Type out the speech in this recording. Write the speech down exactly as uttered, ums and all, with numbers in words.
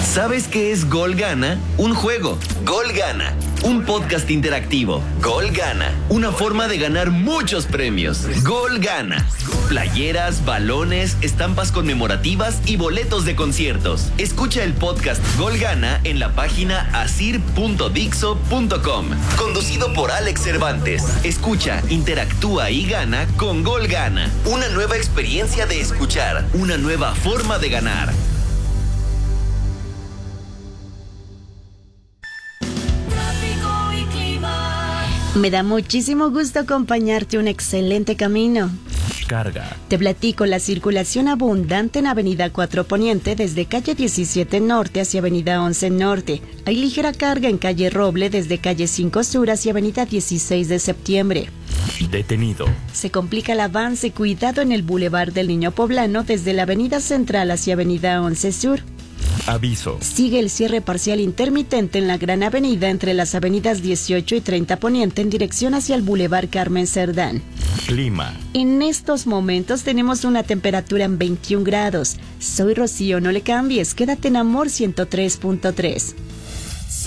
¿Sabes qué es Gol Gana? Un juego. Gol Gana. Un podcast interactivo. Gol Gana. Una forma de ganar muchos premios. Gol Gana. Playeras, balones, estampas conmemorativas y boletos de conciertos. Escucha el podcast Gol Gana en la página asir punto dixo punto com. Conducido por Alex Cervantes. Escucha, interactúa y gana con Gol Gana. Una nueva experiencia de escuchar. Una nueva forma de ganar. Me da muchísimo gusto acompañarte un excelente camino. Carga. Te platico la circulación abundante en Avenida cuatro Poniente desde calle diecisiete Norte hacia Avenida once Norte. Hay ligera carga en calle Roble desde calle cinco Sur hacia Avenida dieciséis de Septiembre. Detenido. Se complica el avance, cuidado en el Boulevard del Niño Poblano desde la Avenida Central hacia Avenida once Sur. Aviso. Sigue el cierre parcial intermitente en la Gran Avenida entre las avenidas dieciocho y treinta Poniente en dirección hacia el Boulevard Carmen Cerdán. Clima. En estos momentos tenemos una temperatura en veintiún grados. Soy Rocío, no le cambies, quédate en Amor ciento tres punto tres.